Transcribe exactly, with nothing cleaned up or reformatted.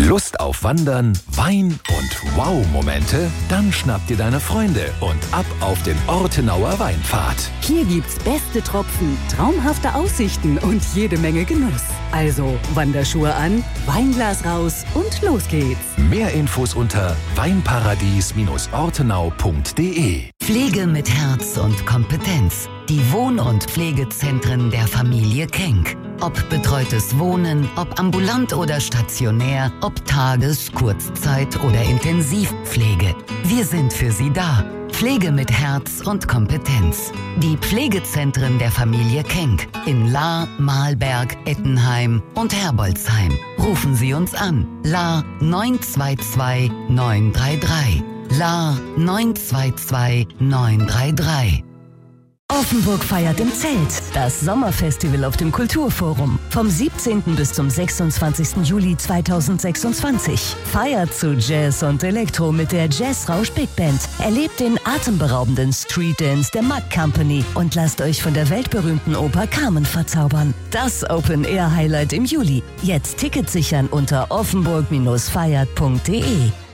Lust auf Wandern, Wein und Wow-Momente? Dann schnapp dir deine Freunde und ab auf den Ortenauer Weinpfad. Hier gibt's beste Tropfen, traumhafte Aussichten und jede Menge Genuss. Also Wanderschuhe an, Weinglas raus und los geht's. Mehr Infos unter weinparadies ortenau punkt de. Pflege mit Herz und Kompetenz. Die Wohn- und Pflegezentren der Familie Kenck. Ob betreutes Wohnen, ob ambulant oder stationär, ob Tages-, Kurzzeit- oder Intensivpflege. Wir sind für Sie da. Pflege mit Herz und Kompetenz. Die Pflegezentren der Familie Kenck in Lahr, Mahlberg, Ettenheim und Herbolzheim. Rufen Sie uns an. Lahr neun zwei zwei neun drei drei. Lahr neun zwei zwei neun drei drei. Offenburg feiert im Zelt. Das Sommerfestival auf dem Kulturforum. Vom siebzehnten bis zum sechsundzwanzigsten Juli zweitausendsechsundzwanzig. Feiert zu Jazz und Elektro mit der Jazzrausch Big Band. Erlebt den atemberaubenden Street Dance der Mug Company und lasst euch von der weltberühmten Oper Carmen verzaubern. Das Open-Air-Highlight im Juli. Jetzt Tickets sichern unter offenburg feiert punkt de.